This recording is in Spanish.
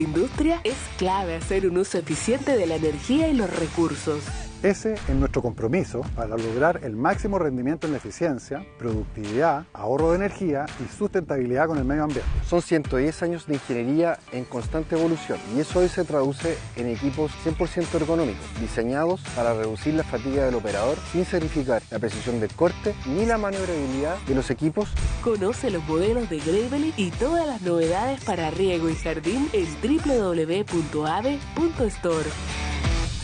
Industria es clave hacer un uso eficiente de la energía y los recursos. Ese es nuestro compromiso para lograr el máximo rendimiento en la eficiencia, productividad, ahorro de energía y sustentabilidad con el medio ambiente. Son 110 años de ingeniería en constante evolución y eso hoy se traduce en equipos 100% ergonómicos, diseñados para reducir la fatiga del operador sin sacrificar la precisión del corte ni la maniobrabilidad de los equipos. Conoce los modelos de Gravely y todas las novedades para riego y jardín en www.ave.store.